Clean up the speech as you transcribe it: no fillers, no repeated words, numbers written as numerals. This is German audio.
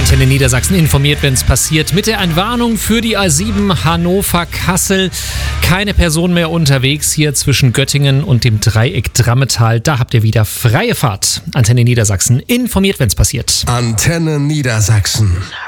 Antenne Niedersachsen informiert, wenn es passiert. Mit der Entwarnung für die A7 Hannover-Kassel. Keine Person mehr unterwegs hier zwischen Göttingen und dem Dreieck Drammetal. Da habt ihr wieder freie Fahrt. Antenne Niedersachsen informiert, wenn es passiert. Antenne Niedersachsen.